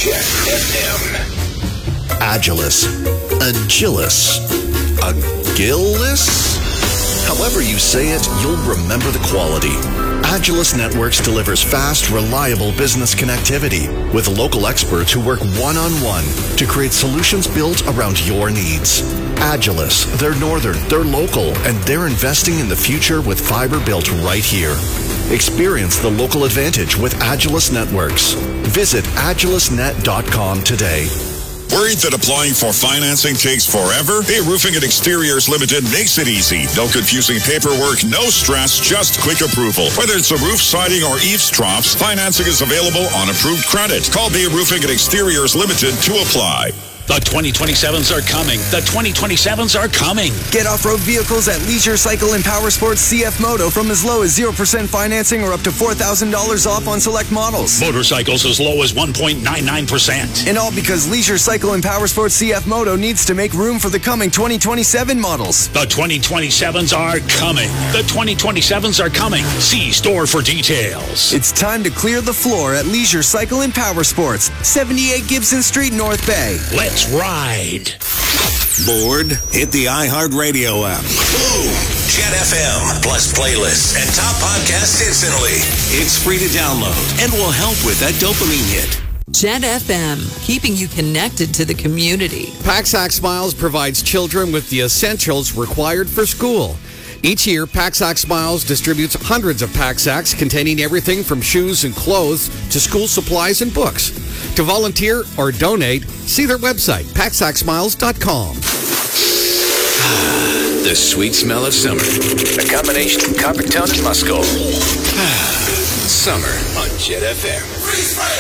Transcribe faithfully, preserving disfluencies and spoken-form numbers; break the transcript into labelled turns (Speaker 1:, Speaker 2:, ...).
Speaker 1: Jet F M.
Speaker 2: Agilis, Agilis, Agilis? However you say it, you'll remember the quality. Agilis Networks delivers fast, reliable business connectivity with local experts who work one-on-one to create solutions built around your needs. Agilis, they're northern, they're local, and they're investing in the future with fiber built right here. Experience the local advantage with Agilis Networks. Visit agilis net dot com today.
Speaker 3: Worried that applying for financing takes forever? Bay Roofing and Exteriors Limited makes it easy. No confusing paperwork, no stress, just quick approval. Whether it's a roof, siding, or eaves troughs, financing is available on approved credit. Call Bay Roofing and Exteriors Limited to apply.
Speaker 4: The twenty twenty-sevens are coming. The twenty twenty-sevens are coming.
Speaker 5: Get off-road vehicles at Leisure Cycle and Power Sports C F Moto from as low as zero percent financing or up to four thousand dollars off on select models.
Speaker 4: Motorcycles as low as one point nine nine percent.
Speaker 5: And all because Leisure Cycle and Power Sports C F Moto needs to make room for the coming twenty twenty-seven models.
Speaker 4: The twenty twenty-sevens are coming. The twenty twenty-sevens are coming. See store for details.
Speaker 5: It's time to clear the floor at Leisure Cycle and Power Sports, seventy-eight Gibson Street, North Bay.
Speaker 4: Let's ride.
Speaker 1: Bored? Hit the iHeartRadio app. Boom! Jet F M, plus playlists and top podcasts instantly. It's free to download and will help with that dopamine hit.
Speaker 6: Jet F M, keeping you connected to the community.
Speaker 7: Paxac Smiles provides children with the essentials required for school. Each year, Paxac Smiles distributes hundreds of Paxacs containing everything from shoes and clothes to school supplies and books. To volunteer or donate, see their website, paxac smiles dot com.
Speaker 1: The sweet smell of summer. A combination of Coppertown and Musco. Summer on Jet F M.